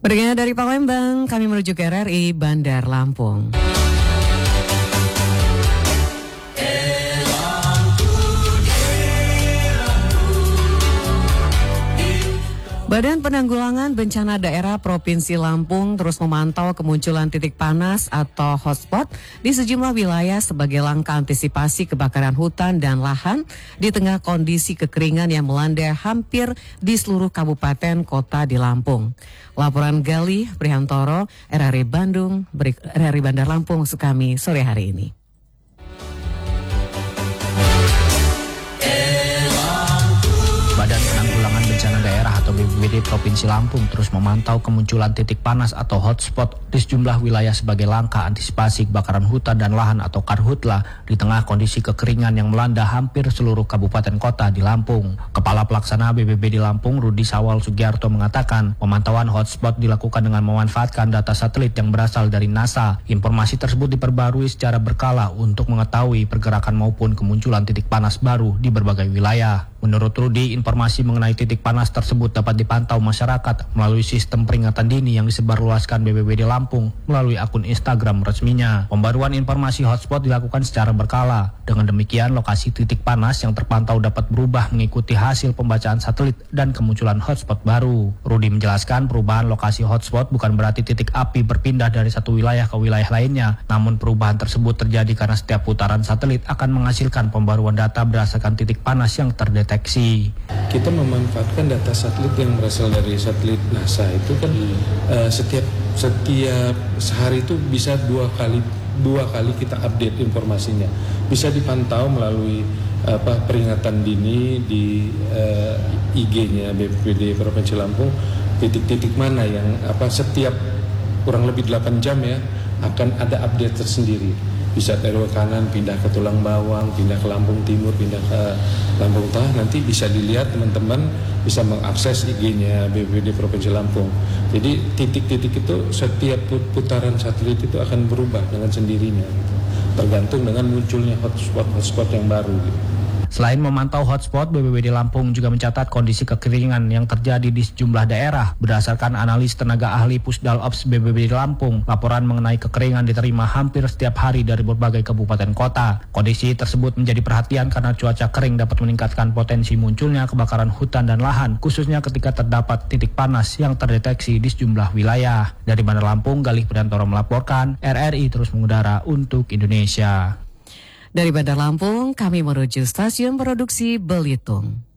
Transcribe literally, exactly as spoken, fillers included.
Berikutnya dari Palembang, kami menuju ke R R I Bandar Lampung. Badan Penanggulangan Bencana Daerah Provinsi Lampung terus memantau kemunculan titik panas atau hotspot di sejumlah wilayah sebagai langkah antisipasi kebakaran hutan dan lahan di tengah kondisi kekeringan yang melanda hampir di seluruh kabupaten kota di Lampung. Laporan Galih Prihantoro, R R I Bandung, R R I Bandar Lampung, maksud kami sore hari ini. Badan Penanggulangan Bencana Daerah atau B P B D Provinsi Lampung terus memantau kemunculan titik panas atau hotspot di sejumlah wilayah sebagai langkah antisipasi kebakaran hutan dan lahan atau karhutla di tengah kondisi kekeringan yang melanda hampir seluruh kabupaten kota di Lampung. Kepala Pelaksana B P B D Lampung Rudi Sawal Sugiarto mengatakan pemantauan hotspot dilakukan dengan memanfaatkan data satelit yang berasal dari NASA. Informasi tersebut diperbarui secara berkala untuk mengetahui pergerakan maupun kemunculan titik panas baru di berbagai wilayah. Menurut Rudi, informasi mengenai titik panas tersebut dapat dipantau masyarakat melalui sistem peringatan dini yang disebarluaskan B P B D Lampung melalui akun Instagram resminya. Pembaruan informasi hotspot dilakukan secara berkala. Dengan demikian, lokasi titik panas yang terpantau dapat berubah mengikuti hasil pembacaan satelit dan kemunculan hotspot baru. Rudi menjelaskan perubahan lokasi hotspot bukan berarti titik api berpindah dari satu wilayah ke wilayah lainnya. Namun perubahan tersebut terjadi karena setiap putaran satelit akan menghasilkan pembaruan data berdasarkan titik panas yang terdeteksi. Kita memanfaatkan data satelit yang berasal dari satelit NASA itu kan hmm. uh, setiap setiap sehari itu bisa dua kali dua kali kita update informasinya. Bisa dipantau melalui apa peringatan dini di uh, I G-nya B P B D Provinsi Lampung, titik-titik mana yang apa setiap kurang lebih delapan jam ya akan ada update tersendiri. Bisa R W kanan pindah ke Tulang Bawang, pindah ke Lampung Timur, pindah ke Lampung Tengah. Nanti bisa dilihat teman-teman bisa mengakses I G-nya B P B D Provinsi Lampung. Jadi titik-titik itu setiap putaran satelit itu akan berubah dengan sendirinya, gitu. Tergantung dengan munculnya hotspot-hotspot yang baru. Gitu. Selain memantau hotspot, B P B D Lampung juga mencatat kondisi kekeringan yang terjadi di sejumlah daerah. Berdasarkan analis tenaga ahli Pusdal Ops B P B D Lampung, laporan mengenai kekeringan diterima hampir setiap hari dari berbagai kabupaten kota. Kondisi tersebut menjadi perhatian karena cuaca kering dapat meningkatkan potensi munculnya kebakaran hutan dan lahan, khususnya ketika terdapat titik panas yang terdeteksi di sejumlah wilayah. Dari Bandar Lampung, Galih Prihantoro melaporkan, R R I terus mengudara untuk Indonesia. Dari Bandar Lampung, kami menuju stasiun produksi Belitung.